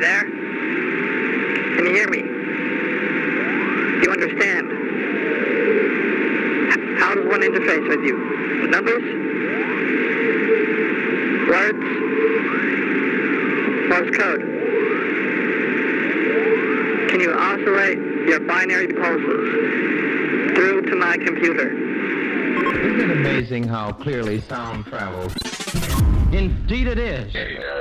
there? Can you hear me? Do you understand? How does one interface with you? With numbers? Words? Morse code? Can you oscillate your binary pulses through to my computer? Isn't it amazing how clearly sound travels? Indeed it is.